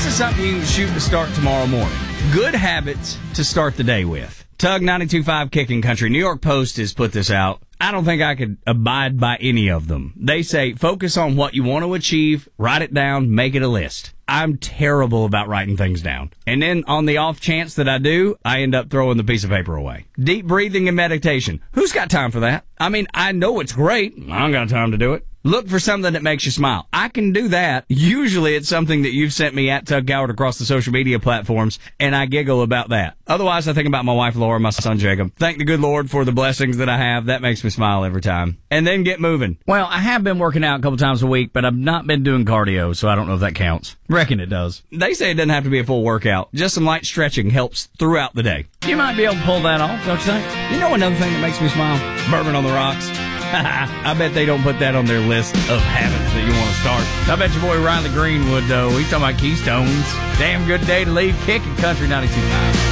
is something you can shoot to start tomorrow morning. Good habits to start the day with. Tug 92.5 Kicking Country. New York Post has put this out. I don't think I could abide by any of them. They say focus on what you want to achieve, write it down, make it a list. I'm terrible about writing things down. And then on the off chance that I do, I end up throwing the piece of paper away. Deep breathing and meditation. Who's got time for that? I mean, I know it's great. I don't got time to do it. Look for something that makes you smile. I can do that. Usually it's something that you've sent me at Tug Coward across the social media platforms, and I giggle about that. Otherwise, I think about my wife Laura, my son Jacob. Thank the good Lord for the blessings that I have. That makes me smile every time. And then get moving. Well, I have been working out a couple times a week, but I've not been doing cardio, so I don't know if that counts. Reckon it does. They say it doesn't have to be a full workout. Just some light stretching helps throughout the day. You might be able to pull that off, don't you think? You know another thing that makes me smile? Bourbon on the rocks. I bet they don't put that on their list of habits that you want to start. I bet your boy Riley Greenwood, though, he's talking about Keystones. Damn good day to leave Kicking Country 92.5.